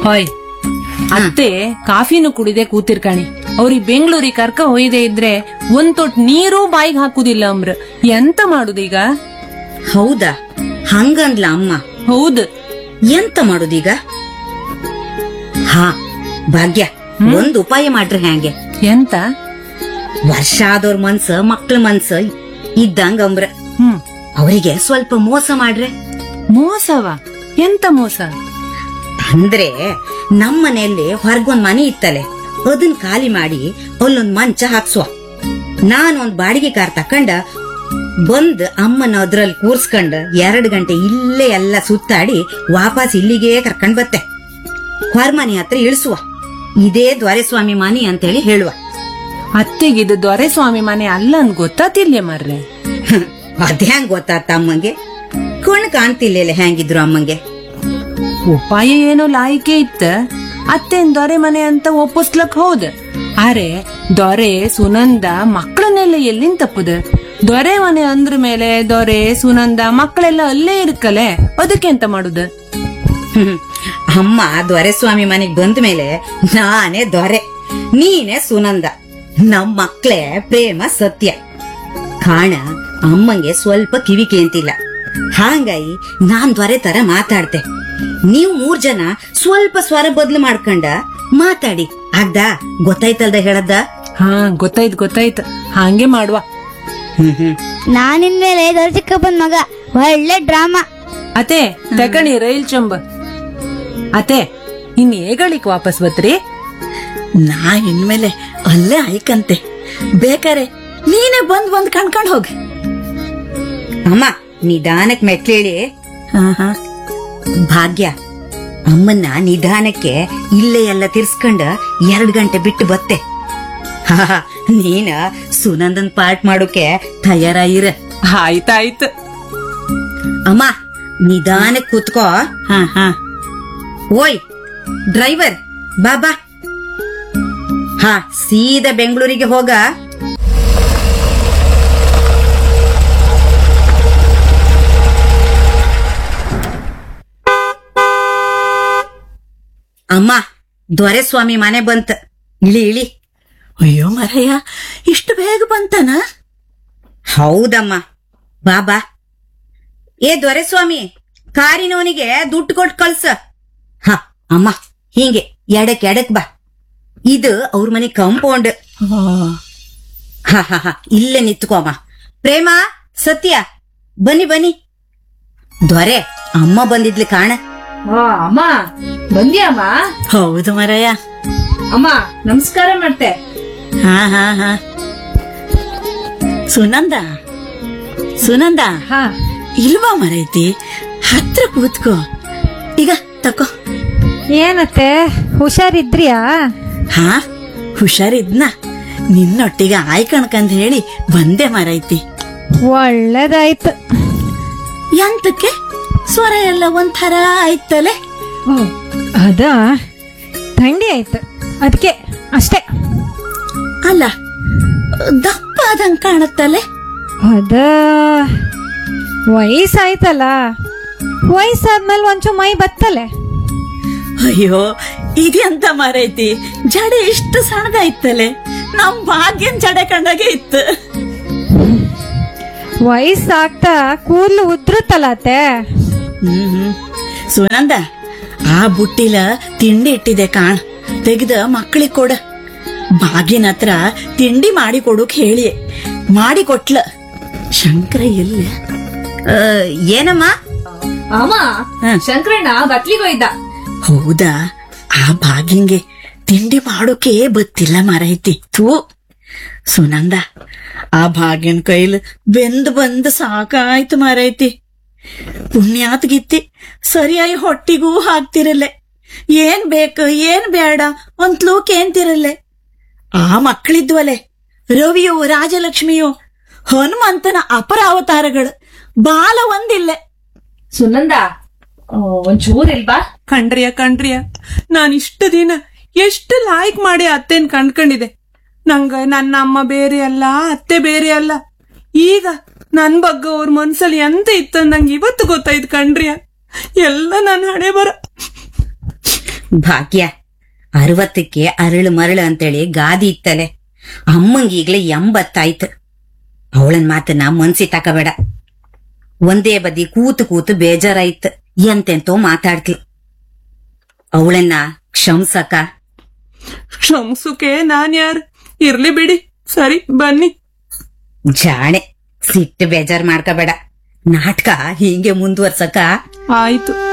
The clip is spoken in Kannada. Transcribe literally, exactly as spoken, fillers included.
ಹೊಯ್ ಅತ್ತೆ ಕಾಫಿನೂ ಕುಡಿದೆ ಕೂತಿರ್ಕಾಣಿ ಅವ್ರಿಗೆ ಬೆಂಗಳೂರಿಗೆ ಕರ್ಕ ಹೊಯ್ದೆ ಇದ್ರೆ ಒಂದ್ ತೊಟ್ ನೀರು ಬಾಯಿಗೆ ಹಾಕುದಿಲ್ಲ ಅಮ್ರ ಎಂತ ಮಾಡುದೀಗ? ಹೌದಾ? ಹಂಗಂದ್ಲ ಅಮ್ಮ. ಹೌದು. ಎಂತ ಮಾಡುದೀಗ? ಹಾ ಭಾಗ್ಯ, ಒಂದ್ ಉಪಾಯ ಮಾಡ್ರಿ. ಹ್ಯಾಂಗೆ? ಎಂತ? ವರ್ಷ ಆದವ್ರ ಮನ್ಸ ಮಕ್ಳ ಮನ್ಸ ಇದ್ದಂಗ ಅಂಬ್ರ. ಹ್ಮ್ ಅವರಿಗೆ ಸ್ವಲ್ಪ ಮೋಸ ಮಾಡ್ರೆ. ಮೋಸವ? ಎಂತ ಮೋಸ? ಅಂದ್ರೆ ನಮ್ಮ ಮನೆಯಲ್ಲಿ ಹೊರಗೊಂದ್ ಮನೆ ಇತ್ತಲೆ, ಅದನ್ ಖಾಲಿ ಮಾಡಿ ಅಲ್ಲೊಂದ್ ಮಂಚ ಹಾಕ್ಸುವ. ನಾನೊಂದ್ ಬಾಡಿಗೆ ಕಾರ್ ತಕೊಂಡ ಬಂದ್ ಅಮ್ಮನ ಅದ್ರಲ್ಲಿ ಕೂರ್ಸ್ಕೊಂಡ್ ಎರಡ್ ಗಂಟೆ ಇಲ್ಲೇ ಎಲ್ಲ ಸುತ್ತಾಡಿ ವಾಪಸ್ ಇಲ್ಲಿಗೆ ಕರ್ಕೊಂಡ್ ಬತ್ತೆ. ಹೊರಮನೆ ಹತ್ರ ಇಳಿಸುವ. ಇದೇ ದೊರೆಸ್ವಾಮಿ ಮನೆ ಅಂತೇಳಿ ಹೇಳುವ. ಅತ್ತೆಗಿದು ದೊರೆಸ್ವಾಮಿ ಮನೆ ಅಲ್ಲ ಅನ್ ಗೊತ್ತಾತಿಲ್ಯ ಮರ್ರೆ. ಅದ್ಯಾಂಗ್ ಗೊತ್ತಾತ ಅಮ್ಮಂಗೆ? ಕಣ್ ಕಾಣ್ತಿಲ್ಲ ಹೆಂಗಿದ್ರು ಅಮ್ಮಂಗೆ. ಉಪಾಯ ಏನೋ ಲಾಯಿಕೆ ಇತ್ತ. ಅತ್ತೆನ್ ದೊರೆ ಮನೆ ಅಂತ ಒಪ್ಪಿಸ್ಲಕ್ ಹೌದ್. ಆರೆ ದೊರೆ ಸುನಂದ ಮಕ್ಕಳನ್ನೆಲ್ಲ ಎಲ್ಲಿಂದ ತಪ್ಪುದ? ದೊರೆ ಮನೆ ಅಂದ್ರ ಮೇಲೆ ದೊರೆ ಸುನಂದ ಮಕ್ಕಳೆಲ್ಲ ಅಲ್ಲೇ ಇರ್ಕಲೆ, ಅದಕ್ಕೆ ಎಂತ ಮಾಡುದ? ಹ್ಮ್ ಅಮ್ಮ ದೊರೆಸ್ವಾಮಿ ಮನೆಗ್ ಬಂದ ಮೇಲೆ ನಾನೇ ದೊರೆ, ನೀನೇ ಸುನಂದ. ನಮ್ ಮಕ್ಳೇ ಪ್ರೇಮ ಸತ್ಯ. ಕಾಣ ಅಮ್ಮಂಗೆ ಸ್ವಲ್ಪ ಕಿವಿ ಕೇಂತಿಲ್ಲ. ಹಾಂಗಾಗಿ ನಾನ್ ದೊರೆ ತರ ಮಾತಾಡ್ತೆ. ನೀವ್ ಮೂರ್ ಜನ ಸ್ವಲ್ಪ ಸ್ವರ ಬದ್ಲು ಮಾಡ್ಕೊಂಡ ಮಾತಾಡಿ. ಆಗ್ದಾ? ಗೊತ್ತಾಯ್ತಲ್ದ ಹೇಳದ್ದ? ಹಾ ಗೊತ್ತಾಯ್ತು ಗೊತ್ತಾಯ್ತು, ಹಾಂಗೆ ಮಾಡುವ. ಹ್ಮ್ ಹ್ಮ್ ನಾನಿನ್ಮೇಲೆ ದೊರೆ ಚಿಕ್ಕಪ್ಪನ್ ಮಗ. ಒಳ್ಳೆ ಡ್ರಾಮಾ. ಅತೆ ತಕಣಿ ರೈಲ್ ಚಂಬ. ಅತೆ ಇನ್ ಏಗಳಿಕ್ ವಾಪಸ್ ಬತ್ರಿ? ನಾ ಇನ್ಮೇಲೆ ಅಲ್ಲೇ ಆಯ್ಕಂತೆ. ಬೇಕಾರೆ ನೀನೇ ಬಂದ್ ಬಂದ್ ಕಣ್ಕೊಂಡ್ ಹೋಗ. ಅಮ್ಮ ನಿಧಾನಕ್ ಮೆಟ್ಲೇಳಿ. ಹಾ ಹಾ ಭಾಗ್ಯ, ಅಮ್ಮನ್ನ ನಿಧಾನಕ್ಕೆ ಇಲ್ಲೇ ಎಲ್ಲ ತಿರ್ಸ್ಕೊಂಡ ಎರಡ್ ಗಂಟೆ ಬಿಟ್ಟು ಬತ್ತೆ. ಹಾ ನೀನ ಸುನಂದನ್ ಪಾರ್ಟ್ ಮಾಡೋಕೆ ತಯಾರಾಗಿರ. ಆಯ್ತಾಯ್ತು. ಅಮ್ಮ ನಿಧಾನಕ್ ಕೂತ್ಕೋ. ಹಾ ಹಾ ಓಯ್ ಡ್ರೈವರ್ ಬಾಬಾ. ಹಾ ಸೀದಾ ಬೆಂಗಳೂರಿಗೆ ಹೋಗ. ಅಮ್ಮ ದೊರೆಸ್ವಾಮಿ ಮನೆ ಬಂತ. ಇಳಿ ಇಳಿ. ಅಯ್ಯೋ ಮರಯ್ಯ, ಇಷ್ಟು ಬೇಗ ಬಂತನ? ಹೌದಮ್ಮ. ಬಾಬಾ. ಏ ದೊರೆಸ್ವಾಮಿ, ಕಾರಿನವನಿಗೆ ದುಡ್ಡು ಕೊಟ್ಟು ಕಳ್ಸ. ಹ ಅಮ್ಮ ಹಿಂಗೆ ಎಡಕ್ ಎಡಕ್ ಬಾ. ಇದು ಅವ್ರ ಮನೆ ಕಾಂಪೌಂಡ್. ಹ ಹ ಹ ಇಲ್ಲೇ ನಿತ್ಕೋ ಅಮ್ಮ. ಪ್ರೇಮ, ಸತ್ಯ ಬನ್ನಿ ಬನ್ನಿ. ದೊರೆ ಅಮ್ಮ ಬಂದಿದ್ಲಿ ಕಾಣ. ಅಮ್ಮ ಬಂದ್ಯಾಮ್ಮ? ಹೌದು ಮರಯ್ಯ. ಅಮ್ಮ ನಮಸ್ಕಾರ ಮಾಡ್ತೆ. ಹಾ ಹಾ ಹಾ ಸುನಂದ ಸುನಂದ ಹಾ ಇಲ್ವಾ ಮರೈತಿ? ಹತ್ರ ಕೂತ್ಕೋ. ಈಗ ತಕೋ. ಏನತ್ತೆ ಹುಷಾರಿದ್ರಿಯಾ? ಹಾ ಹುಷಾರಿದ್ನ. ನಿನ್ನೊಟ್ಟಿಗೆ ಆಯ್ಕಣ್ಕಂದ್ ಹೇಳಿ ಬಂದೆ ಮರೈತಿ. ಒಳ್ಳೇದಾಯ್ತು. ಎಂತಕ್ಕೆ ಸ್ವರ ಎಲ್ಲ ಒಂಥರ ಆಯ್ತಲೆ? ಅದ ಥಂಡಿ ಆಯ್ತು ಅದಕ್ಕೆ ಅಷ್ಟೇ. ಅಲ್ಲ ದಪ್ಪ ಆದಂಗ್ ಕಾಣುತ್ತಲೆ? ಅದ ವಯಸ್ಸಾಯ್ತಲ್ಲ, ವಯಸ್ಸಾದ್ಮೇಲೆ ಒಂಚೂರು ಮೈ ಬತ್ತಲೆ. ಅಯ್ಯೋ ಇದೆಂತ ಮರೈತಿ, ಜಡೆ ಇಷ್ಟು ಸಣ್ಣದಾಯ್ತಲೆ. ನಮ್ ಭಾಗ್ಯನ್ ಜಡೆ ಕಂಡಾಗೆ ಇತ್ತು. ವಯಸ್ಸಾಗ್ತಾ ಕೂದಲು ಉದ್ರುತ್ತಲ್ಲ ಅತ್ತೆ. ಹ್ಮ್ ಹ್ಮ್ ಸುನಂದ, ಆ ಬುಟ್ಟಿಲ ತಿಂಡಿ ಇಟ್ಟಿದೆ ಕಾಣ್, ತೆಗ್ದ ಮಕ್ಕಳಿಗೆ ಕೊಡ. ಬಾಗಿನ ಹತ್ರ ತಿಂಡಿ ಮಾಡಿ ಕೊಡೋಕ್ ಹೇಳಿ ಮಾಡಿ ಕೊಟ್ಲ. ಶಂಕರ ಎಲ್ಲ? ಏನಮ್ಮ? ಅಮ್ಮ ಹ. ಶಂಕರಣ್ಣ ಬಟ್ಲಿಗೆ ಹೋಯ್ದ. ಹೌದಾ? ಆ ಭಾಗ್ಯಂಗೆ ತಿಂಡಿ ಮಾಡೋಕೆ ಬತ್ತಿಲ್ಲ ಮರೈತಿ. ಥೂ ಸುನಂದ, ಆ ಭಾಗ್ಯನ್ ಕೈಲ್ ಬೆಂದ್ ಬಂದ್ ಸಾಕಾಯ್ತು ಮರೈತಿ. ಪುಣ್ಯಾತ್ ಗಿತ್ತಿ ಸರಿಯಾಗಿ ಹೊಟ್ಟಿಗೂ ಹಾಕ್ತಿರಲ್ಲೆ. ಏನ್ ಬೇಕು ಏನ್ ಬೇಡ ಒಂದ್ ಕೇಂತಿರಲ್ಲೆ. ಆ ಮಕ್ಕಳಿದ್ವಲೆ, ರವಿಯೋ ರಾಜಲಕ್ಷ್ಮಿಯೋ ಹನುಮಂತನ ಅಪರ ಅವತಾರಗಳು, ಬಾಲ ಒಂದಿಲ್ಲೆ. ಸುನಂದ ಒಂಚೂರ್ ಇಲ್ವಾ? ಕಣ್ರಿಯ ಕಣ್ರಿಯ, ನಾನ್ ಇಷ್ಟು ದಿನ ಎಷ್ಟು ಲಾಯ್ಕ್ ಮಾಡಿ ಅತ್ತೆನ್ ಕಂಡ್ಕೊಂಡಿದೆ. ನಂಗ ನನ್ನ ಅಮ್ಮ ಬೇರೆ ಅಲ್ಲ, ಅತ್ತೆ ಬೇರೆ ಅಲ್ಲ. ಈಗ ನನ್ ಬಗ್ಗೆ ಅವ್ರ ಮನ್ಸಲ್ಲಿ ಎಂತ ಇತ್ತ ನಂಗೆ ಇವತ್ತು ಗೊತ್ತಾಯ್ತು ಕಣ್ರಿಯ. ಎಲ್ಲ ನನ್ ಹಣೆ ಬರ. ಭಾಗ್ಯ ಅರವತ್ತಕ್ಕೆ ಅರಳು ಮರಳು ಅಂತೇಳಿ ಗಾದಿ ಇತ್ತಲೆ. ಅಮ್ಮಂಗ್ ಈಗ್ಲೇ ಎಂಬತ್ತಾಯ್ತು. ಅವಳನ್ ಮಾತನ್ನ ಮನ್ಸಿ ತಕಬೇಡ. ಒಂದೇ ಬದಿ ಕೂತು ಕೂತು ಬೇಜಾರಾಯ್ತು, ಎಂತೆಂತೋ ಮಾತಾಡ್ತಿ. ಅವಳನ್ನ ಕ್ಷಮ್ಸಕ. ಕ್ಷಮ್ಸುಕೆ ನಾನ್ ಯಾರ್? ಇರ್ಲಿ ಬಿಡಿ, ಸರಿ ಬನ್ನಿ. ಜಾಣೆ, ಸಿಟ್ಟು ಬೇಜಾರ್ ಮಾಡ್ಕೋಬೇಡ. ನಾಟಕ ಹೀಗೆ ಮುಂದುವರ್ಸಕ. ಆಯ್ತು.